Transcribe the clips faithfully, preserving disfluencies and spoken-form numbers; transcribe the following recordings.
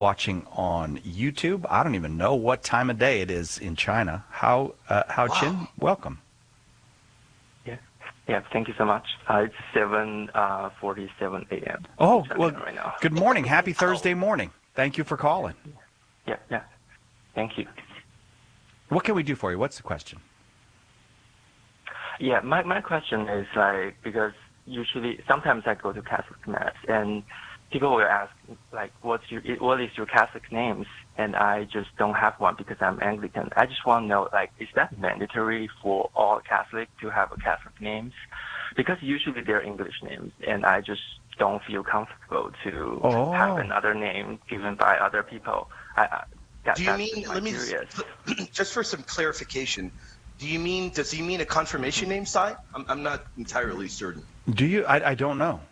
watching on YouTube. I don't even know what time of day it is in China. How, uh, How Wow. Chin, welcome. Yeah. Yeah. Thank you so much. Uh, it's seven uh, forty-seven a m in Oh, China well, right now. good morning. Happy Thursday Oh, morning. Thank you for calling. Yeah. Yeah. Thank you. What can we do for you? What's the question? Yeah. My my question is like because usually sometimes I go to Catholic mass and people will ask like what's your what is your Catholic names, and I just don't have one because I'm Anglican. I just want to know like is that mandatory for all Catholic to have a Catholic names? Because usually they're English names, and I just don't feel comfortable to have Oh, another name given by other people. I, I that do you that's mean, just my let me just, curious. just for some clarification, do you mean, does he mean a confirmation name, Sai? I'm, I'm not entirely certain. do you? I, I don't know.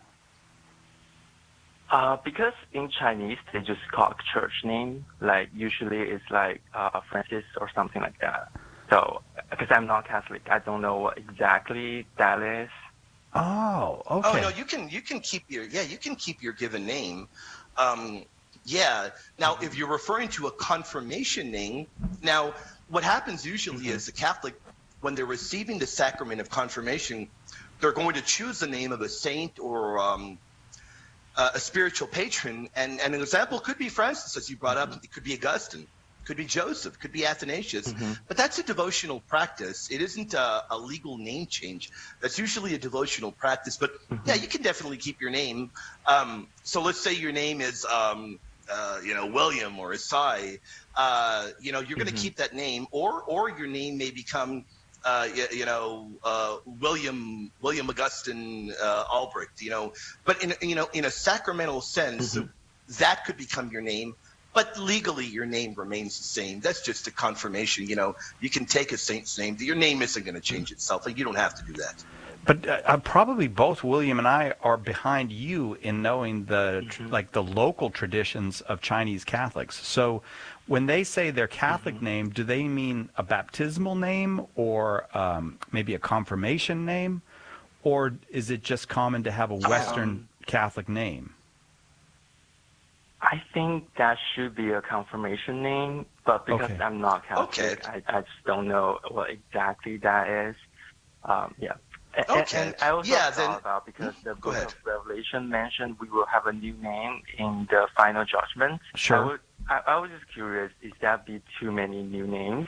Uh, because in Chinese they just call church name, like usually it's like uh, Francis or something like that. So because I'm not Catholic, I don't know what exactly that is. Oh, Oh, no, okay. you can, you can keep your, yeah, you can keep your given name. Um, yeah. Now, if you're referring to a confirmation name, now what happens usually Mm-hmm. is the Catholic, when they're receiving the sacrament of confirmation, they're going to choose the name of a saint or um, uh, a spiritual patron, and, and an example could be Francis, as you brought up. It could be Augustine, could be Joseph, could be Athanasius, Mm-hmm. but that's a devotional practice. It isn't a, a legal name change. That's usually a devotional practice. But yeah, Mm-hmm. you can definitely keep your name. Um, so let's say your name is, um, uh, you know, William or Isai. Uh, you know, you're going to Mm-hmm. keep that name, or or your name may become uh, you, you know, uh, William William Augustine uh, Albrecht, you know, but in you know in a sacramental sense, Mm-hmm. that could become your name. But legally, your name remains the same. That's just a confirmation. You know, you can take a saint's name. Your name isn't going to change itself. Like you don't have to do that. But uh, uh, probably both William and I are behind you in knowing the tr- Mm-hmm. like the local traditions of Chinese Catholics. So when they say their Catholic Mm-hmm. name, do they mean a baptismal name or um, maybe a confirmation name, or is it just common to have a Western Um, Catholic name? I think that should be a confirmation name, but because Okay. I'm not Okay, Catholic, I, I just don't know what exactly that is. Um, yeah. And, okay, and I also yeah. Then thought about because the go book ahead. of Revelation mentioned we will have a new name in the final judgment. I Sure. would, I, I was just curious, is that be too many new names?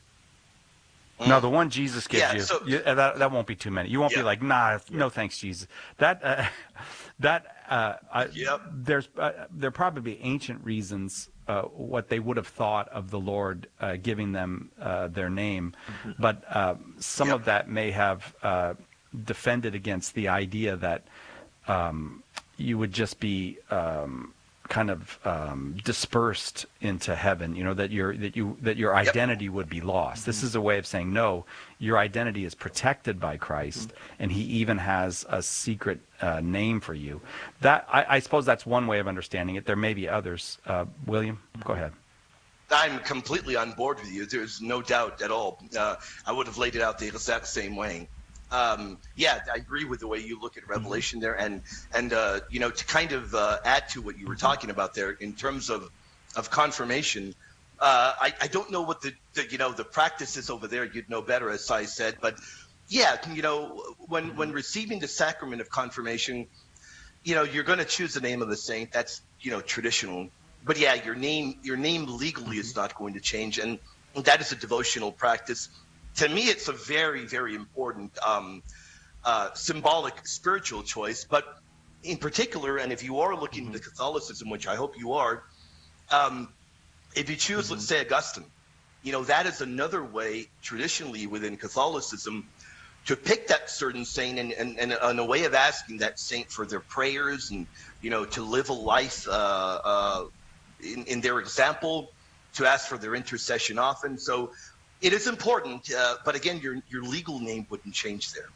No, Mm. the one Jesus gives Yeah. you, So you uh, that that won't be too many. You won't be yeah, like, nah, Yeah. no thanks, Jesus. That uh, that uh, I, yep, there's uh, there are probably ancient reasons uh, what they would have thought of the Lord uh, giving them uh, their name, Mm-hmm. but uh, some yep. of that may have uh, defended against the idea that um, you would just be um, kind of um, dispersed into heaven. You know that your that you that your Yep. identity would be lost. This Mm-hmm. is a way of saying no. Your identity is protected by Mm-hmm. Christ, and He even has a secret uh, name for you. That I, I suppose that's one way of understanding it. There may be others. Uh, William, go Mm-hmm. ahead. I'm completely on board with you. There's no doubt at all. Uh, I would have laid it out the exact same way. Um, yeah, I agree with the way you look at Mm-hmm. Revelation there, and and uh, you know to kind of uh, add to what you were Mm-hmm. talking about there in terms of of confirmation. Uh, I, I don't know what the, the you know the practice is over there. You'd know better, as I said, but yeah, you know when when receiving the sacrament of confirmation, you know, you're going to choose the name of the saint. That's, you know, traditional. But yeah, your name, your name legally Mm-hmm. is not going to change, and that is a devotional practice. To me, it's a very, very important um, uh, symbolic spiritual choice. But in particular, and if you are looking Mm-hmm. into Catholicism, which I hope you are, um, if you choose, Mm-hmm. let's say, Augustine, you know, that is another way traditionally within Catholicism to pick that certain saint and, and, and, and a way of asking that saint for their prayers and, you know, to live a life uh, uh, in, in their example, to ask for their intercession often. So it is important, uh, but again, your your legal name wouldn't change there.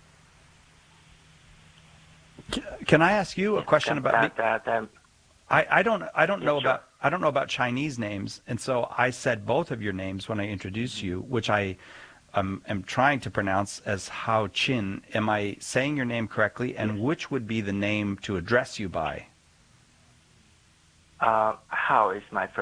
Can I ask you a Yeah. question That about me? that that that. I, I don't I don't Yeah. know Sure. about I don't know about Chinese names, and so I said both of your names when I introduced Mm-hmm. you, which I um, am trying to pronounce as Hao Chin. Am I saying your name correctly? Yes. And which would be the name to address you by? Uh, how is my